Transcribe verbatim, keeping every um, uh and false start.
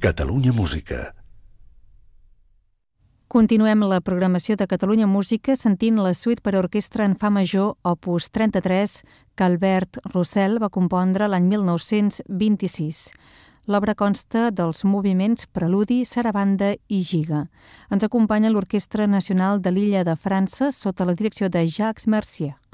Catalunya Música. Continuem la programació de Catalunya Música sentint la suite per a orquestra en fa major opus trenta-tres que Albert Roussel va compondre l'any mil nou-cents vint-i-sis. L'obra consta dels moviments preludi, sarabanda i giga. Ens acompanya l'Orquestra Nacional de l'Illa de França sota la direcció de Jacques Mercier.